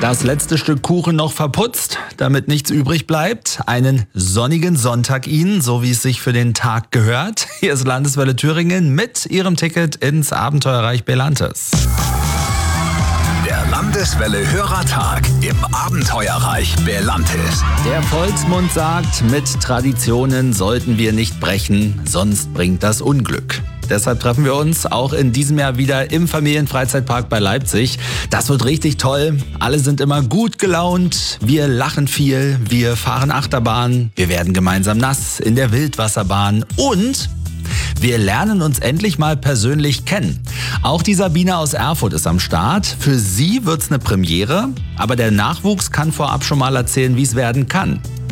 Das letzte Stück Kuchen noch verputzt, damit nichts übrig bleibt. Einen sonnigen Sonntag Ihnen, so wie es sich für den Tag gehört. Hier ist Landeswelle Thüringen mit Ihrem Ticket ins Abenteuerreich Belantes. Der Landeswelle Hörertag im Abenteuerreich Belantes. Der Volksmund sagt, mit Traditionen sollten wir nicht brechen, sonst bringt das Unglück. Deshalb treffen wir uns auch in diesem Jahr wieder im Familienfreizeitpark bei Leipzig. Das wird richtig toll. Alle sind immer gut gelaunt. Wir lachen viel. Wir fahren Achterbahn. Wir werden gemeinsam nass in der Wildwasserbahn. Und wir lernen uns endlich mal persönlich kennen. Auch die Sabine aus Erfurt ist am Start. Für sie wird's eine Premiere. Aber der Nachwuchs kann vorab schon mal erzählen, wie es werden kann.